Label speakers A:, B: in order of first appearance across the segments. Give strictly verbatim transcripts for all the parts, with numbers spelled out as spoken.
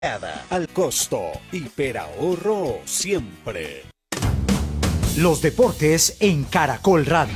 A: Al costo, hiperahorro siempre.
B: Los deportes en Caracol Radio.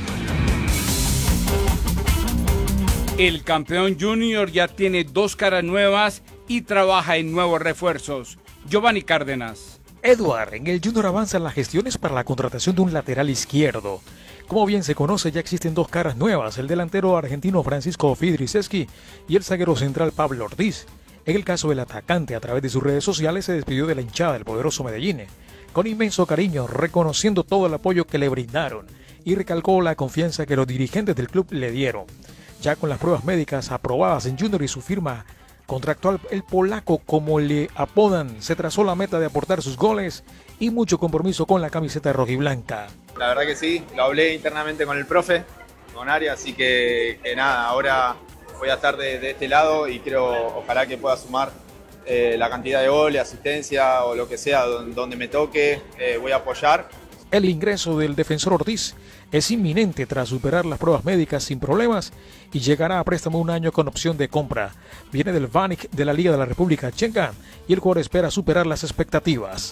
C: El campeón junior ya tiene dos caras nuevas y trabaja en nuevos refuerzos. Giovanni Cárdenas.
D: Edward, en el Junior avanzan las gestiones para la contratación de un lateral izquierdo. Como bien se conoce, ya existen dos caras nuevas, el delantero argentino Francisco Fidriseski y el zaguero central Pablo Ortiz. En el caso del atacante, a través de sus redes sociales se despidió de la hinchada del poderoso Medellín, con inmenso cariño, reconociendo todo el apoyo que le brindaron y recalcó la confianza que los dirigentes del club le dieron. Ya con las pruebas médicas aprobadas en Junior y su firma contractual, el polaco, como le apodan, se trazó la meta de aportar sus goles y mucho compromiso con la camiseta rojiblanca.
E: La verdad que sí, lo hablé internamente con el profe, con Arias, así que, que nada, ahora voy a estar de, de este lado y creo, ojalá que pueda sumar eh, la cantidad de goles, asistencia o lo que sea, donde, donde me toque, eh, voy a apoyar.
D: El ingreso del defensor Ortiz es inminente tras superar las pruebas médicas sin problemas y llegará a préstamo un año con opción de compra. Viene del Vanik de la Liga de la República Checa y el jugador espera superar las expectativas.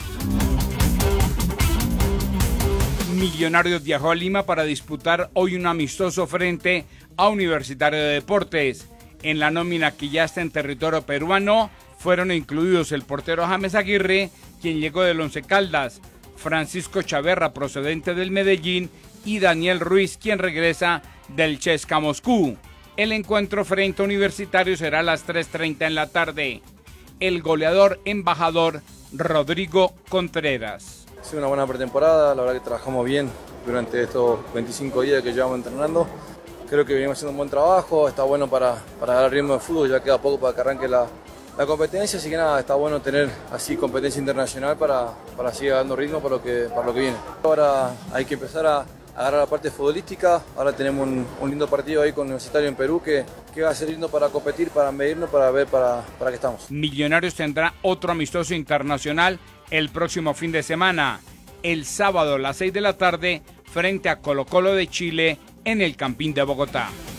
C: Millonarios viajó a Lima para disputar hoy un amistoso frente a Universitario de Deportes. En la nómina que ya está en territorio peruano fueron incluidos el portero James Aguirre, quien llegó del Once Caldas, Francisco Chaverra, procedente del Medellín, y Daniel Ruiz, quien regresa del C S K A Moscú. El encuentro frente a Universitario será a las tres treinta en la tarde. El goleador embajador Rodrigo Contreras.
F: Ha sido una buena pretemporada, la verdad que trabajamos bien durante estos veinticinco días que llevamos entrenando. Creo que venimos haciendo un buen trabajo, está bueno para, para dar ritmo de fútbol, ya queda poco para que arranque la, la competencia, así que nada, está bueno tener así competencia internacional para, para seguir dando ritmo para lo, que, para lo que viene. Ahora hay que empezar a agarrar la parte futbolística, ahora tenemos un, un lindo partido ahí con Universitario en Perú que, que va a ser lindo para competir, para medirnos, para ver para, para qué estamos.
C: Millonarios tendrá otro amistoso internacional el próximo fin de semana, el sábado a las seis de la tarde, frente a Colo Colo de Chile en el Campín de Bogotá.